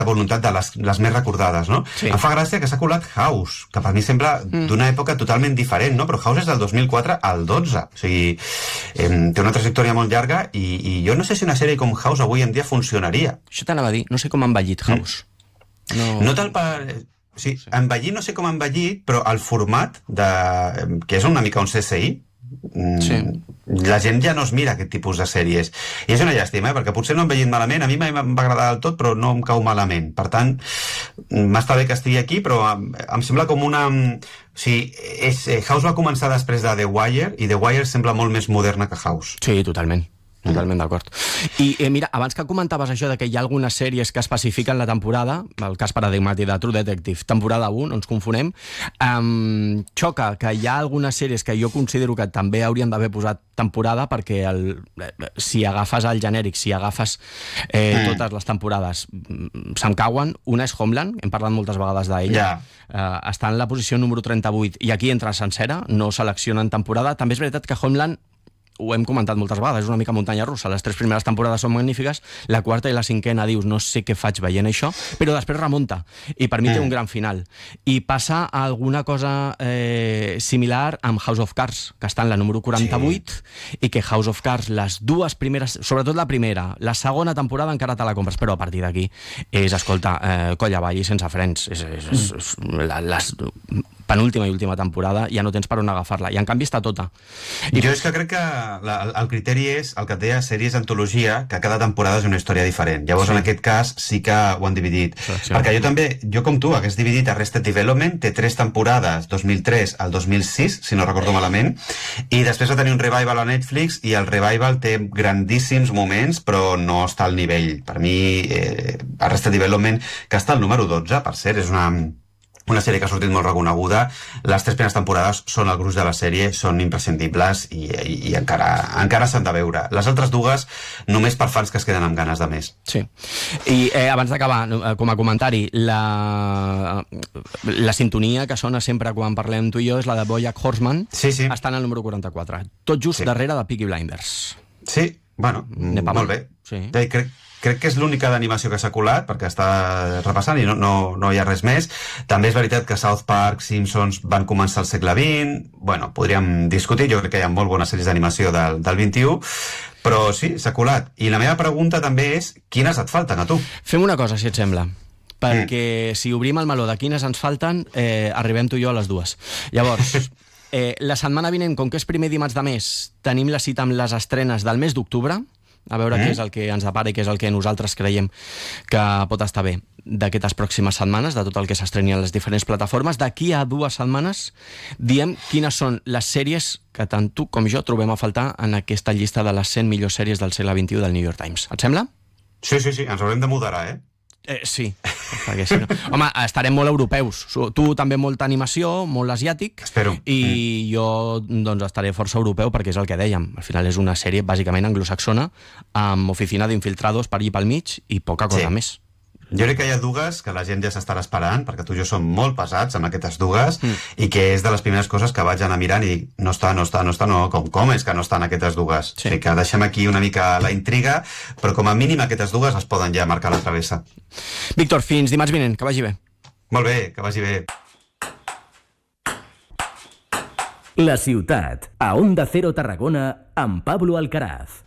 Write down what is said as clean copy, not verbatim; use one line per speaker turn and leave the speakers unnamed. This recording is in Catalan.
voluntat de les més recordades, no?
Sí.
Em fa gràcia que s'ha colat House, que per mi sembla d'una època totalment diferent, no? Però House és del 2004 al 12, o sigui, té una trajectòria molt llarga i jo no sé si una sèrie com House avui en dia funcionaria.
Això t'anava a dir, no sé com ha envellit House.
No tal per... Sí, envellir no sé com ha envellit, però el format, que és una mica un CSI, la gent ja no es mira aquest tipus de sèries i és una llàstima, perquè potser no han envellit malament, a mi mai em va agradar del tot però no em cau malament, per tant m'està bé que estigui aquí, però em sembla com una... House va començar després de The Wire i The Wire sembla molt més moderna que House.
Sí, totalment d'acord. I mira, abans que comentaves això de que hi ha algunes sèries que especifiquen la temporada, el cas paradigmàtic de True Detective, temporada 1, no ens confonem, xoca que hi ha algunes sèries que jo considero que també haurien d'haver posat temporada, perquè si agafes el genèric, si agafes totes les temporades, se'm cauen. Una és Homeland, hem parlat moltes vegades d'ella, està en la posició número 38 i aquí entra sencera, no seleccionen temporada. També és veritat que Homeland, ho hem comentat moltes vegades, és una mica muntanya russa. Les 3 primeres temporades són magnífiques, la quarta i la cinquena dius, no sé què faig veient això, però després remunta, i per mi té un gran final. I passa alguna cosa similar amb House of Cards, que està en la número 48, i que House of Cards, les dues primeres, sobretot la primera, la segona temporada encara te la compres, però a partir d'aquí és, escolta, coll avall i sense frens. La penúltima i última temporada ja no tens per on agafar-la, i en canvi està tota.
Jo és que crec que el criteri és el que et deia, sèries d'antologia, que cada temporada és una història diferent. Llavors, en aquest cas, sí que ho han dividit. Perquè jo com tu, hagués dividit Arrested Development, té 3 temporades, 2003 al 2006, si no recordo malament, i després va tenir un revival a Netflix, i el revival té grandíssims moments, però no està al nivell. Per mi, Arrested Development, que està al número 12, per cert, és una sèrie que ha sortit molt reconeguda. Les 3 primeres temporades són el gruix de la sèrie, són imprescindibles i encara s'han de veure. Les altres dues, només per fans que es queden amb ganes de més.
Sí. I abans d'acabar, com a comentari, la sintonia que sona sempre quan parlem tu i jo és la de BoJack Horseman.
Sí.
Està en el número 44. Tot just darrere de Peaky Blinders.
Sí, bueno, molt bé.
Sí.
Crec que és l'única d'animació que s'ha colat, perquè està repassant i no hi ha res més. També és veritat que South Park, Simpsons van començar al segle XX. Bueno, podríem discutir, jo crec que hi ha molt bones sèries d'animació del XXI, però sí, s'ha colat. I la meva pregunta també és, quines et falten a tu?
Fem una cosa, si et sembla, perquè si obrim el meló de quines ens falten, arribem tu i jo a les 2. Llavors, la setmana vinent, com que és primer dimarts de mes, tenim la cita amb les estrenes del mes d'octubre, a veure què és el que ens depara i què és el que nosaltres creiem que pot estar bé d'aquestes pròximes setmanes, de tot el que s'estreni a les diferents plataformes. D'aquí a 2 setmanes diem quines són les sèries que tant tu com jo trobem a faltar en aquesta llista de les 100 millors sèries del segle XXI del New York Times. Et sembla?
Sí, ens haurem de moderar,
Sí, perquè si no... Home, estarem molt europeus. Tu també molta animació, molt asiàtic.
Espero.
I jo doncs estaré força europeu, perquè és el que dèiem. Al final és una sèrie bàsicament anglosaxona, amb oficina d'infiltrados per allí pel mig i poca cosa més.
Jo crec que hi ha dues que la gent ja s'estarà esperant, perquè tu i jo som molt pesats amb aquestes dues, i que és de les primeres coses que vaig anar mirant i dic, no està, com és que no estan aquestes dues?
Sí.
O sigui que deixem aquí una mica la intriga, però com a mínim aquestes dues es poden ja marcar la travessa.
Víctor, fins dimarts vinent, que vagi bé.
Molt bé, que vagi bé.
La ciutat, a Onda Cero Tarragona, amb Pablo Alcaraz.